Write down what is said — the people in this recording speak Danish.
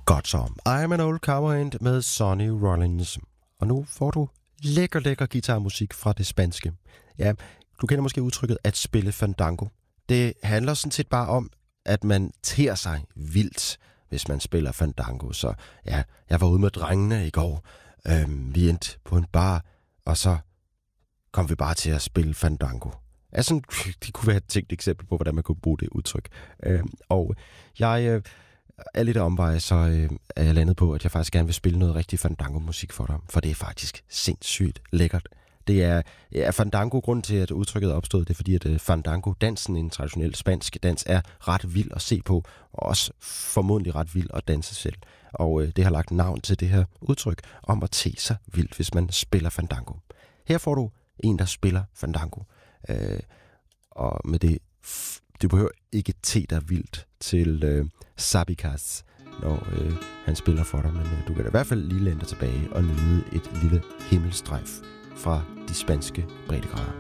Godt så. I'm an Old Cowboy med Sonny Rollins. Og nu får du lækker guitarmusik fra det spanske. Ja, du kender måske udtrykket at spille fandango. Det handler sådan set bare om, at man ter sig vildt, hvis man spiller fandango. Så ja, jeg var ude med drengene i går. Vi endte på en bar, og så kom vi bare til at spille fandango. Altså, det kunne være et tænkt eksempel på, hvordan man kunne bruge det udtryk. Og jeg er lidt af omveje, så er jeg landet på, at jeg faktisk gerne vil spille noget rigtig fandango-musik for dig. For det er faktisk sindssygt lækkert. Det er fandango, grund til, at udtrykket er opstået. Det er fordi, at fandango-dansen, en traditionel spansk dans, er ret vild at se på, og også formodentlig ret vild at danse selv. Og det har lagt navn til det her udtryk om at te sig vildt, hvis man spiller fandango. Her får du en, der spiller fandango. Og med det, du behøver ikke te dig vildt til Sabicas, når han spiller for dig, men du kan da i hvert fald lige læne dig tilbage og nyde et lille himmelstrejf fra de spanske breddegrader.